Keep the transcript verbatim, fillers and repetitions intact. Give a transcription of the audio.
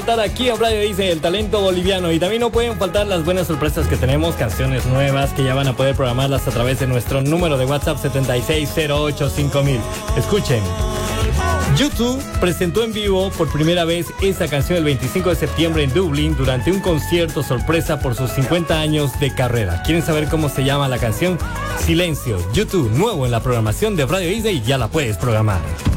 Estar aquí en Radio Disney, el talento boliviano, y también no pueden faltar las buenas sorpresas que tenemos, canciones nuevas que ya van a poder programarlas a través de nuestro número de WhatsApp setenta y seis cero ocho cinco mil. Escuchen. YouTube presentó en vivo por primera vez esta canción el veinticinco de septiembre en Dublín durante un concierto sorpresa por sus cincuenta años de carrera. ¿Quieren saber cómo se llama la canción? Silencio. YouTube, nuevo en la programación de Radio Disney, ya la puedes programar.